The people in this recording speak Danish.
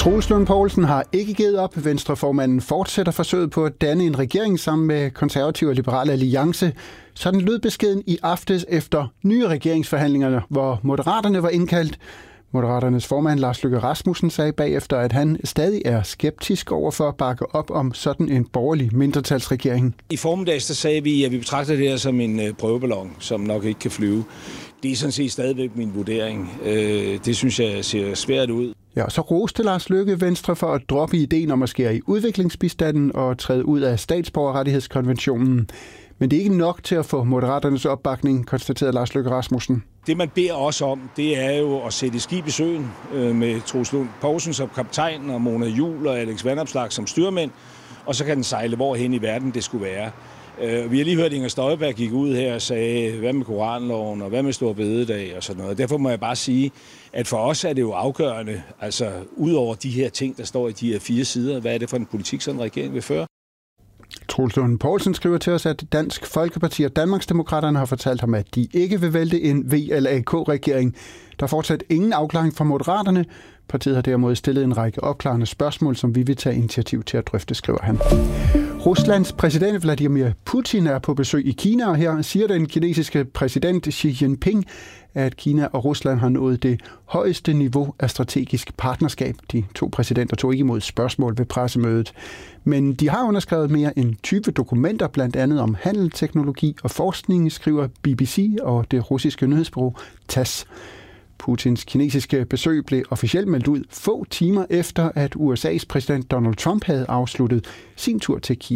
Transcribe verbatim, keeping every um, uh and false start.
Troels Lund Poulsen har ikke givet op. Venstreformanden fortsætter forsøget på at danne en regering sammen med Konservative og Liberale Alliance. Sådan lød beskeden i aftes efter nye regeringsforhandlinger, hvor Moderaterne var indkaldt. Moderaternes formand Lars Løkke Rasmussen sagde bagefter, at han stadig er skeptisk over for at bakke op om sådan en borgerlig mindretalsregering. I formiddags der sagde vi, at vi betragter det her som en prøveballon, som nok ikke kan flyve. Det er sådan set stadigvæk min vurdering. Det synes jeg ser svært ud. Ja, så roste Lars Løkke Venstre for at droppe ideen om at skære i udviklingsbistanden og træde ud af statsborgerrettighedskonventionen. Men det er ikke nok til at få Moderaternes opbakning, konstaterede Lars Løkke Rasmussen. Det man beder os om, det er jo at sætte skib i søen med Troels Lund Poulsen som kaptajn og Mona Juul og Alex Vanopslagh som styrmænd, og så kan den sejle hvorhen i verden det skulle være. Vi har lige hørt, at Inger Støjberg gik ud her og sagde, hvad med koranloven og hvad med Store Bededag og sådan noget. Derfor må jeg bare sige, at for os er det jo afgørende, altså ud over de her ting, der står i de her fire sider, hvad er det for en politik, sådan en regering vil føre? Troels Lund Poulsen skriver til os, at Dansk Folkeparti og Danmarksdemokraterne har fortalt ham, at de ikke vil vælte en V L A K-regering. Der er fortsat ingen afklaring fra Moderaterne. Partiet har derimod stillet en række opklarende spørgsmål, som vi vil tage initiativ til at drøfte, skriver han. Ruslands præsident Vladimir Putin er på besøg i Kina, og her siger den kinesiske præsident Xi Jinping, at Kina og Rusland har nået det højeste niveau af strategisk partnerskab. De to præsidenter tog ikke imod spørgsmål ved pressemødet. Men de har underskrevet mere end tyve dokumenter, blandt andet om handel, teknologi og forskning, skriver B B C og det russiske nyhedsbureau T A S S. Putins kinesiske besøg blev officielt meldt ud få timer efter, at U S A's præsident Donald Trump havde afsluttet sin tur til Kina.